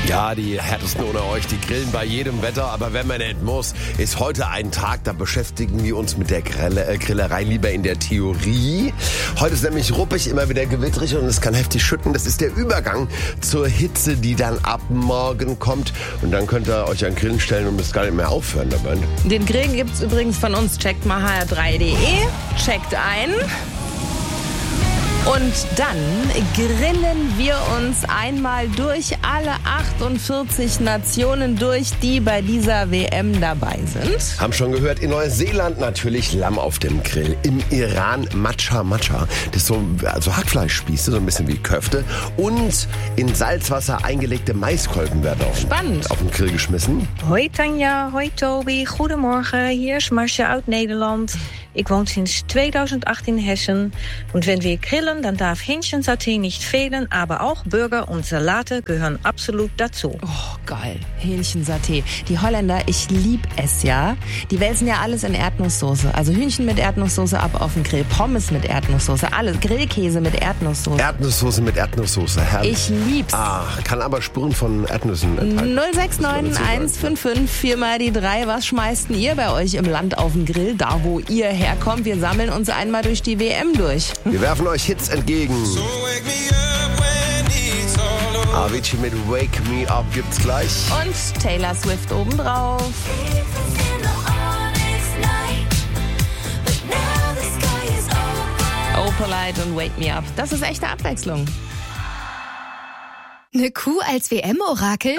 Ja, die härtesten ohne euch, die grillen bei jedem Wetter, aber wenn man nicht muss, ist heute ein Tag, da beschäftigen wir uns mit der Grillerei lieber in der Theorie. Heute ist nämlich ruppig, immer wieder gewitterig und es kann heftig schütten. Das ist der Übergang zur Hitze, die dann ab morgen kommt. Und dann könnt ihr euch an Grillen stellen und müsst gar nicht mehr aufhören dabei. Den Grill gibt's übrigens von uns. Checkt mal hr3.de, checkt ein. Und dann grillen wir uns einmal durch alle 48 Nationen durch, die bei dieser WM dabei sind. Haben schon gehört, in Neuseeland natürlich Lamm auf dem Grill. Im Iran Matcha. Das ist so also Hackfleischspieße, so ein bisschen wie Köfte. Und in Salzwasser eingelegte Maiskolben werden auf den Grill geschmissen. Hoi Tanja, hoi Toby, goedemorgen. Hier is Marcia uit Nederland. Ik woon sinds 2008 in Hessen. Und wenn wir grillen, dann darf Hähnchensaté nicht fehlen, aber auch Burger und Salate gehören absolut dazu. Oh, geil. Hähnchensaté. Die Holländer, ich lieb es ja. Die wälzen ja alles in Erdnusssoße. Also Hühnchen mit Erdnusssoße ab auf den Grill, Pommes mit Erdnusssoße, alles. Grillkäse mit Erdnusssoße. Erdnusssoße mit Erdnusssoße, herrlich. Ich lieb's. Kann aber Spuren von Erdnüssen enthalten. 069 155 4 mal die 3. Was schmeißt denn ihr bei euch im Land auf den Grill? Da, wo ihr herkommt. Wir sammeln uns einmal durch die WM durch. Wir werfen euch Hits entgegen. Avicii mit Wake Me Up gibt's gleich. Und Taylor Swift obendrauf. Opalite und Wake Me Up. Das ist echte Abwechslung. Eine Kuh als WM-Orakel?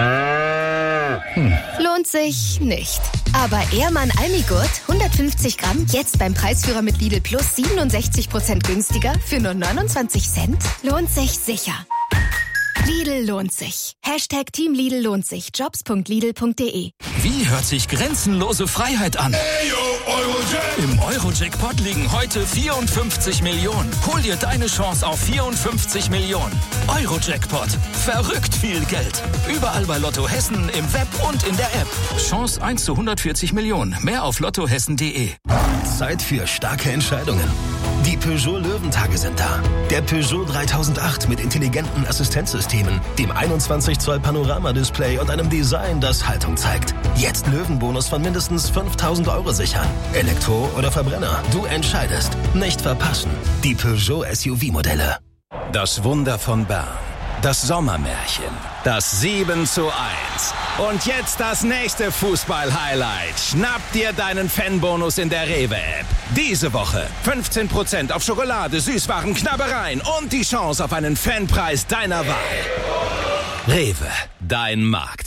Lohnt sich nicht. Aber Ehrmann Almigurt, 150 Gramm, jetzt beim Preisführer mit Lidl Plus 67% günstiger für nur 29 Cent? Lohnt sich sicher. Lidl lohnt sich. Hashtag Team Lidl lohnt sich. Jobs.lidl.de. Wie hört sich grenzenlose Freiheit an? Im Euro-Jackpot liegen heute 54 Millionen. Hol dir deine Chance auf 54 Millionen. Euro-Jackpot. Verrückt viel Geld. Überall bei Lotto Hessen, im Web und in der App. Chance 1 zu 140 Millionen. Mehr auf lottohessen.de. Zeit für starke Entscheidungen. Die Peugeot Löwentage sind da. Der Peugeot 3008 mit intelligenten Assistenzsystemen, dem 21 Zoll Panoramadisplay und einem Design, das Haltung zeigt. Jetzt Löwenbonus von mindestens 5.000 € sichern. Elektro oder Verbrenner, du entscheidest. Nicht verpassen. Die Peugeot SUV-Modelle. Das Wunder von Bern. Das Sommermärchen. Das 7:1. Und jetzt das nächste Fußball-Highlight. Schnapp dir deinen Fanbonus in der Rewe-App. Diese Woche 15% auf Schokolade, Süßwaren, Knabbereien und die Chance auf einen Fanpreis deiner Wahl. Rewe, dein Markt.